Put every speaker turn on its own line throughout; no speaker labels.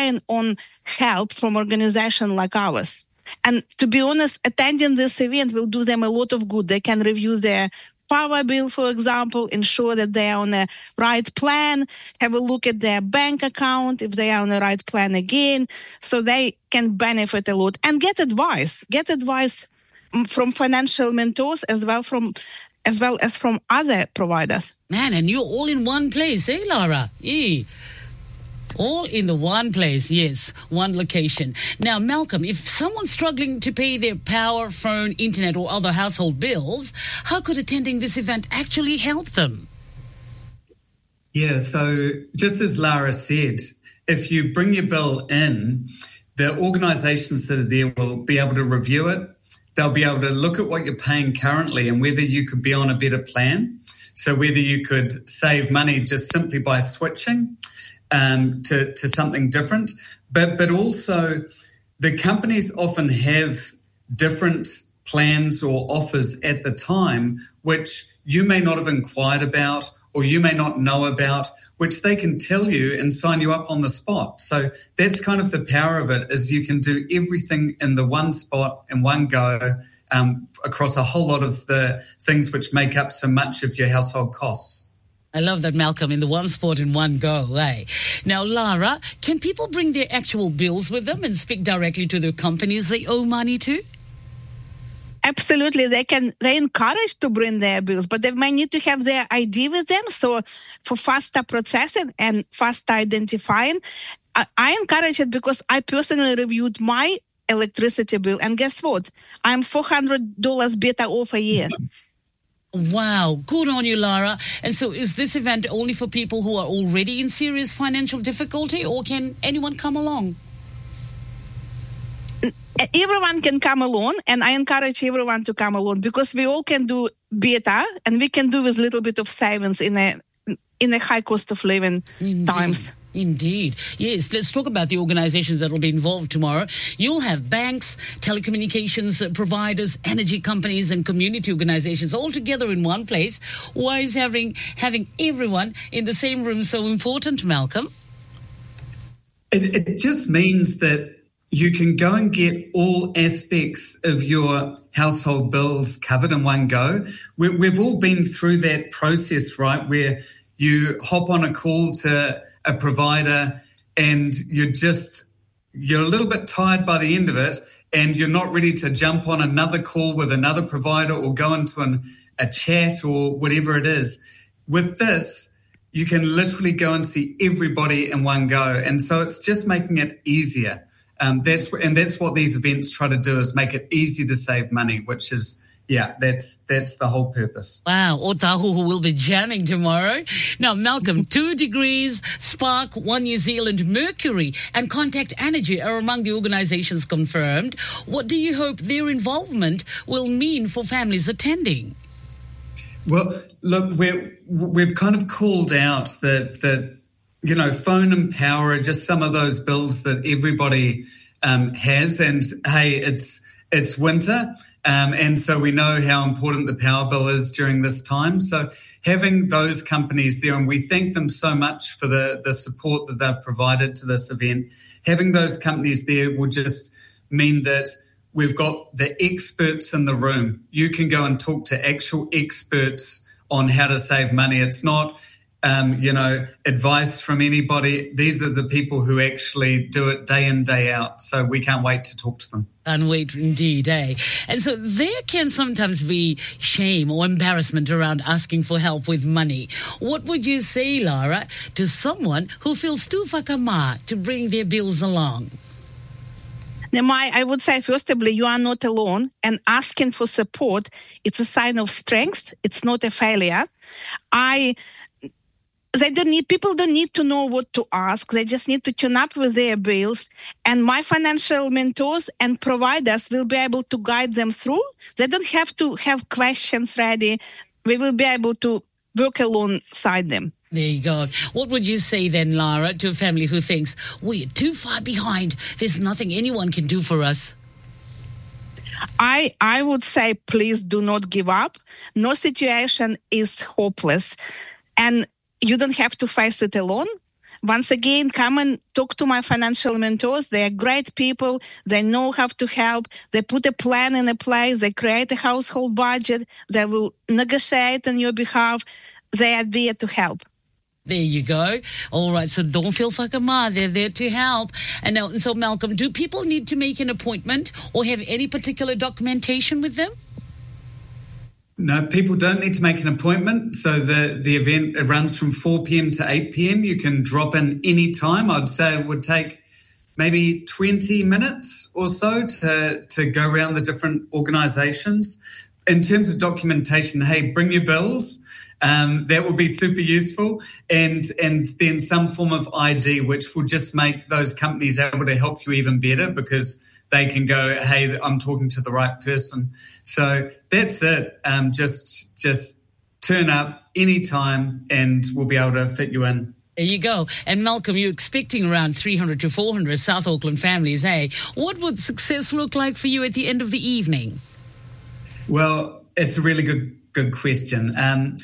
relying on help from organizations like ours. And to be honest, attending this event will do them a lot of good. They can review their power bill, for example, ensure that they are on the right plan, have a look at their bank account, if they are on the right plan again, so they can benefit a lot and get advice from financial mentors as well as from other providers.
Man, and you're all in one place, eh, Lara? All in the one place, yes, one location. Now, Malcolm, if someone's struggling to pay their power, phone, internet or other household bills, how could attending this event actually help them?
Yeah, so just as Lara said, if you bring your bill in, the organisations that are there will be able to review it. They'll be able to look at what you're paying currently and whether you could be on a better plan. So whether you could save money just simply by switching to something different. But also the companies often have different plans or offers at the time which you may not have inquired about or you may not know about, which they can tell you and sign you up on the spot. So that's kind of the power of it, is you can do everything in the one spot in one go across a whole lot of the things which make up so much of your household costs.
I love that, Malcolm, in the one spot in one go, eh? Now, Lara, can people bring their actual bills with them and speak directly to the companies they owe money to?
Absolutely, they're encouraged to bring their bills, but they may need to have their ID with them. So for faster processing and faster identifying, I encourage it because I personally reviewed my electricity bill, and guess what? I'm $400 better off a year.
Wow, good on you, Lara. And so is this event only for people who are already in serious financial difficulty, or can anyone come along?
Everyone can come along, and I encourage everyone to come along because we all can do better, and we can do with a little bit of savings in a high cost of living times.
Indeed. Yes, let's talk about the organizations that will be involved tomorrow. You'll have banks, telecommunications providers, energy companies and community organizations all together in one place. Why is having everyone in the same room so important, Malcolm?
It just means that you can go and get all aspects of your household bills covered in one go. We've all been through that process, right, where you hop on a call to a provider and you're a little bit tired by the end of it and you're not ready to jump on another call with another provider or go into a chat or whatever it is. With this, you can literally go and see everybody in one go. And so it's just making it easier. That's what these events try to do, is make it easy to save money, which is, that's the whole purpose.
Wow, Otahu, who will be jamming tomorrow. Now, Malcolm, 2 Degrees, Spark, One New Zealand, Mercury and Contact Energy are among the organizations confirmed. What do you hope their involvement will mean for families attending?
Well, look, we've kind of called out that phone and power are just some of those bills that everybody has. And, hey, it's winter, and so we know how important the power bill is during this time. So having those companies there, and we thank them so much for the support that they've provided to this event, having those companies there will just mean that we've got the experts in the room. You can go and talk to actual experts on how to save money. It's not advice from anybody. These are the people who actually do it day in, day out. So we can't wait to talk to them.
And wait indeed, eh? And so there can sometimes be shame or embarrassment around asking for help with money. What would you say, Lara, to someone who feels too whakama to bring their bills along?
Nemai, I would say, firstly, you are not alone, and asking for support, it's a sign of strength. It's not a failure. People don't need to know what to ask. They just need to tune up with their bills. And my financial mentors and providers will be able to guide them through. They don't have to have questions ready. We will be able to work alongside them.
There you go. What would you say then, Lara, to a family who thinks, we're too far behind, there's nothing anyone can do for us?
I would say, please do not give up. No situation is hopeless. And you don't have to face it alone. once again, come and talk to my financial mentors. They are great people. They know how to help. They put a plan in place. They create a household budget. They will negotiate on your behalf. They are there to help.
There you go. All right, so don't feel whakama. They're there to help. And now, so Malcolm, do people need to make an appointment or have any particular documentation with them?
No, people don't need to make an appointment. So the event runs from 4 p.m. to 8 p.m. You can drop in any time. I'd say it would take maybe 20 minutes or so to go around the different organisations. In terms of documentation, hey, bring your bills. That will be super useful, and then some form of ID, which will just make those companies able to help you even better because they can go, hey, I'm talking to the right person. So that's it. Just turn up anytime and we'll be able to fit you in.
There you go. And Malcolm, you're expecting around 300 to 400 South Auckland families, hey? What would success look like for you at the end of the evening?
Well, it's a really good question.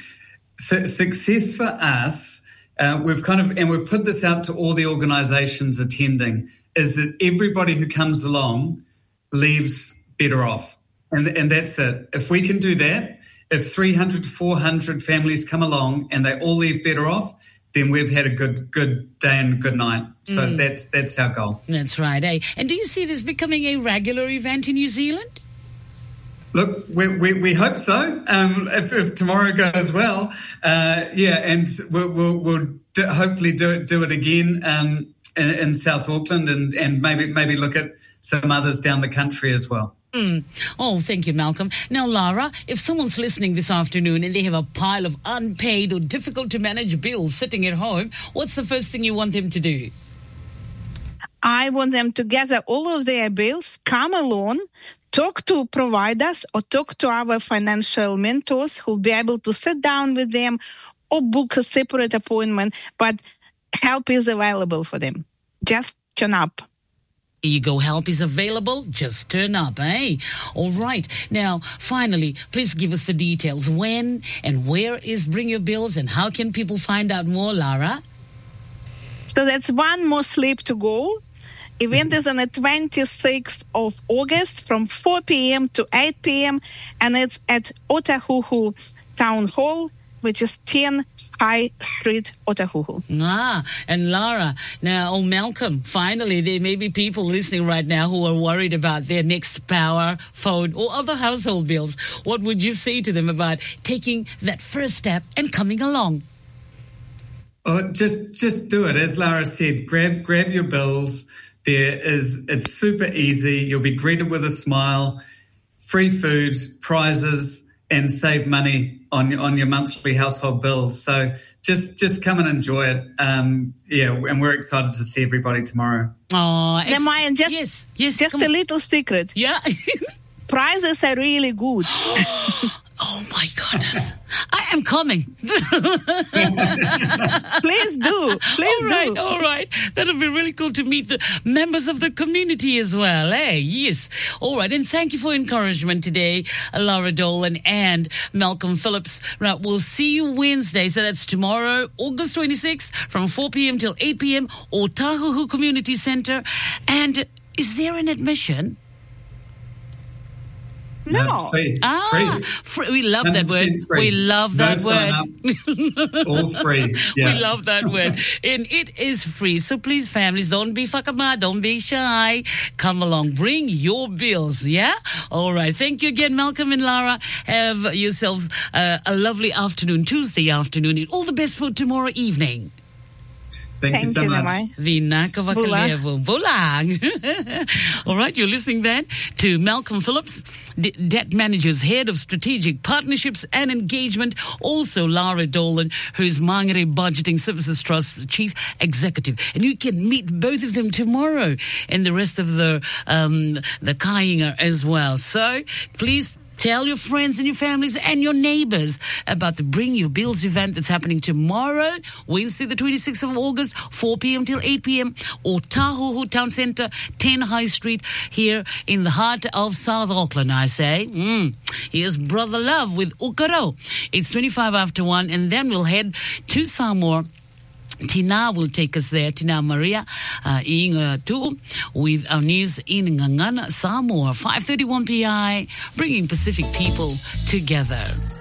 Success for us, we've put this out to all the organisations attending, is that everybody who comes along leaves better off. And that's it. If we can do that, if 300 to 400 families come along and they all leave better off, then we've had a good day and good night. So that's our goal.
That's right, eh? And do you see this becoming a regular event in New Zealand?
Look, we hope so. If tomorrow goes well, and we'll hopefully do it again in South Auckland and maybe look at some others down the country as well.
Oh, thank you, Malcolm. Now, Lara, if someone's listening this afternoon and they have a pile of unpaid or difficult to manage bills sitting at home, what's the first thing you want them to do?
I want them to gather all of their bills, come along, talk to providers or talk to our financial mentors who'll be able to sit down with them or book a separate appointment, but help is available for them. Just turn up.
Here you go, help is available, just turn up, eh? All right. Now, finally, please give us the details. When and where is Bring Your Bills and how can people find out more, Lara?
So that's one more sleep to go. Event is on the 26th of August from 4 p.m. to 8 p.m. and it's at Otahuhu Town Hall, which is 10 High Street, Otahuhu.
And Lara, now, Malcolm, finally, there may be people listening right now who are worried about their next power, phone, or other household bills. What would you say to them about taking that first step and coming along?
Oh, just do it. As Lara said, grab your bills. It's super easy. You'll be greeted with a smile, free food, prizes, and save money on your monthly household bills. So just come and enjoy it. And we're excited to see everybody tomorrow.
Oh,
Mayan,
yes,
just a little secret.
Yeah.
Prizes are really good.
Oh my goodness. I am coming.
Please do.
All right. That'll be really cool to meet the members of the community as well. Hey, yes. All right. And thank you for encouragement today, Lara Dolan and Malcolm Phillips. Right. We'll see you Wednesday. So that's tomorrow, August 26th from 4 p.m. till 8 p.m. Otahuhu Community Centre. And is there an admission?
No.
That's free.
We love that word.
Free.
We love that word.
All free. Yeah.
We love that word. And it is free. So please, families, don't be whakama, don't be shy. Come along. Bring your bills, yeah? All right. Thank you again, Malcolm and Lara. Have yourselves a lovely afternoon, Tuesday afternoon, and all the best for tomorrow evening.
Thank you so much.
All right, you're listening then to Malcolm Phillips, Debt Manager's Head of Strategic Partnerships and Engagement. Also, Lara Dolan, who's Mangere Budgeting Services Trust's Chief Executive. And you can meet both of them tomorrow and the rest of the Kāinga as well. So, please tell your friends and your families and your neighbors about the Bring Your Bills event that's happening tomorrow, Wednesday, the 26th of August, 4 p.m. till 8 p.m. Otahuhu Town Centre, 10 High Street, here in the heart of South Auckland, I say. Here's Brother Love with Ukaro. It's 25 after 1, and then we'll head to Samoa Tina will take us there. Tina Maria Inga too, with our news in Ngangana, Samoa, 5:31 PI, bringing Pacific people together.